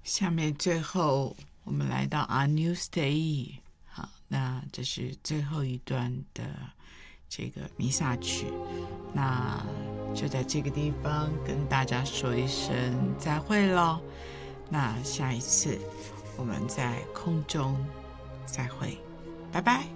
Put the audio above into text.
下面最后我们来到 Agnus Dei， 好，那这是最后一段的这个弥撒曲，那就在这个地方跟大家说一声再会咯。那下一次我们在空中再会，拜拜。